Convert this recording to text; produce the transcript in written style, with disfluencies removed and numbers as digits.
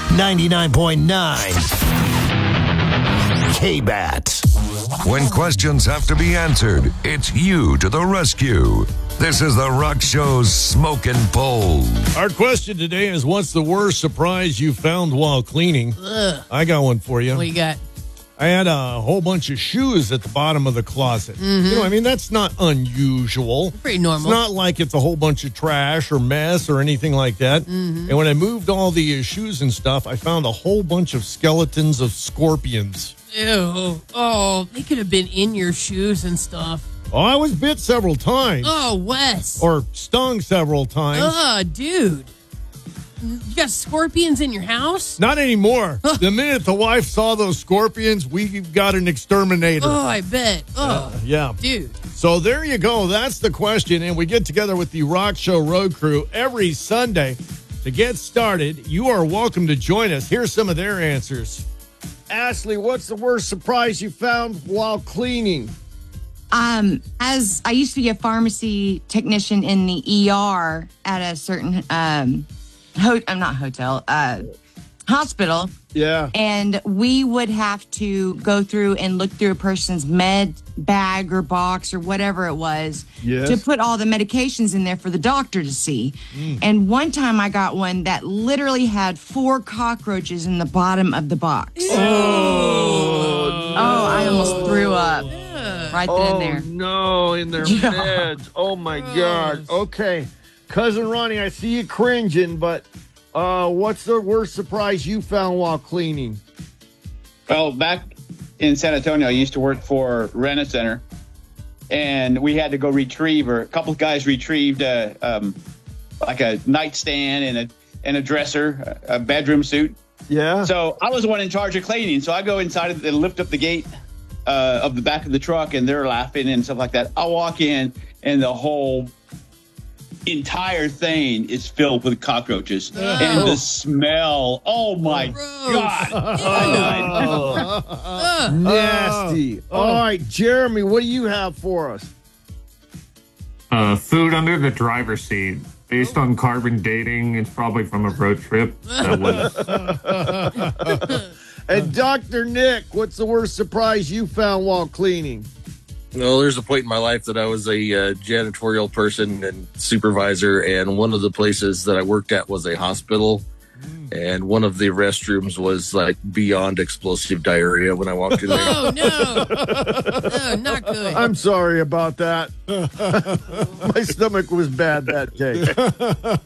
99.9 K-Bat. When questions have to be answered, it's you to the rescue. This is the Rock Show's Smoking Poll. Our question today is, what's the worst surprise you found while cleaning? Ugh. I got one for you. What you got? I had a whole bunch of shoes at the bottom of the closet. You know, I mean, that's not unusual. Pretty normal. It's not like it's a whole bunch of trash or mess or anything like that. And when I moved all the shoes and stuff, I found a whole bunch of skeletons of scorpions. Ew. Oh, they could have been in your shoes and stuff. Oh, I was bit several times. Oh, Wes. Or stung several times. Ugh, dude. You got scorpions in your house? Not anymore. The minute the wife saw those scorpions, we got an exterminator. Oh, I bet. Oh, Yeah. dude. So there you go. That's the question. And we get together with the Rock Show Road Crew every Sunday to get started. You are welcome to join us. Here's some of their answers. Ashley, what's the worst surprise you found while cleaning? As I used to be a pharmacy technician in the ER at a certain hospital. Yeah. And we would have to go through and look through a person's med bag or box or whatever it was to put all the medications in there for the doctor to see. And one time I got one that literally had 4 cockroaches in the bottom of the box. Oh, I almost threw up right then and there. No, in their beds. Oh, my God. Okay. Cousin Ronnie, I see you cringing, but what's the worst surprise you found while cleaning? Well, back in San Antonio, I used to work for Rent-A-Center, and we had to go retrieve, or a couple of guys retrieved like a nightstand and a dresser, a bedroom suit. Yeah. So I was the one in charge of cleaning. So I go inside and lift up the gate of the back of the truck, and they're laughing and stuff like that. I walk in, and the whole entire thing is filled with cockroaches. And the smell, oh my God. Nasty. All right, Jeremy, what do you have for us? Food under the driver's seat. Based on carbon dating, it's probably from a road trip. That was... And Dr. Nick, what's the worst surprise you found while cleaning? Well, there's a point in my life that I was a janitorial person and supervisor, and one of the places that I worked at was a hospital, and one of the restrooms was like beyond explosive diarrhea when I walked in there. Oh, no. No, not good. I'm sorry about that. My stomach was bad that day.